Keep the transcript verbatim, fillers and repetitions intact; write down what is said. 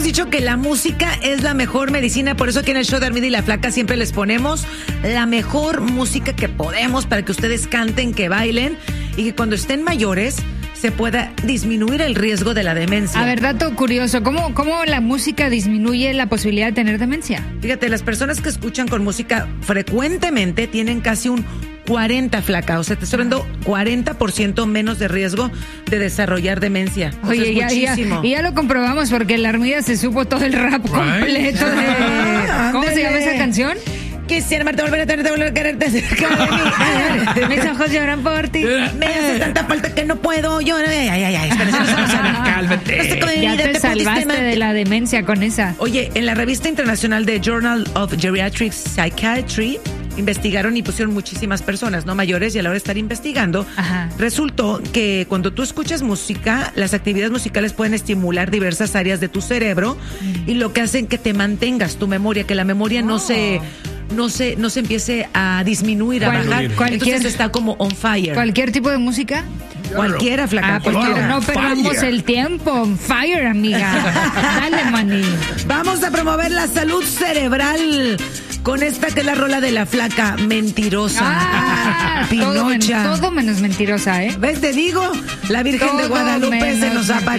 dicho que la música es la mejor medicina, por eso aquí en el show de Armida y la Flaca siempre les ponemos la mejor música que podemos para que ustedes canten, que bailen y que cuando estén mayores se pueda disminuir el riesgo de la demencia. A ver, dato curioso, ¿cómo, cómo la música disminuye la posibilidad de tener demencia? Fíjate, las personas que escuchan con música frecuentemente tienen casi un cuarenta, Flaca, o sea, te estoy hablando cuarenta por ciento menos de riesgo de desarrollar demencia. O sea, Oye, es ya, muchísimo. ya, y ya lo comprobamos porque la Armida se supo todo el rap completo de... Ah, ¿Cómo se llama esa canción? Quisiera amarte, volver a tenerte, volver a quererte cerca de mí. Mis ojos lloran por ti. Me hace tanta falta que no puedo llorar. Ay, ay, ay, espérense, no se nos sale. Cálmate. Ya te salvaste de la demencia con esa. Oye, en la revista internacional de Journal of Geriatric Psychiatry investigaron y pusieron muchísimas personas, no mayores, y a la hora de estar investigando, Ajá. resultó que cuando tú escuchas música, las actividades musicales pueden estimular diversas áreas de tu cerebro mm. y lo que hacen que te mantengas tu memoria, que la memoria oh. no se... no se, no se empiece a disminuir, a ¿Cuál, bajar. Cualquier, entonces está como on fire. ¿Cualquier tipo de música? Cualquiera, Flaca. Ah, pues cualquiera. no perdamos el tiempo. On fire, amiga. Dale, maní. Vamos a promover la salud cerebral con esta que es la rola de la Flaca, Mentirosa. Ah, Pinocha. Todo, men- todo menos mentirosa, ¿eh? ¿Ves? Te digo, la Virgen Todo de Guadalupe se nos aparece.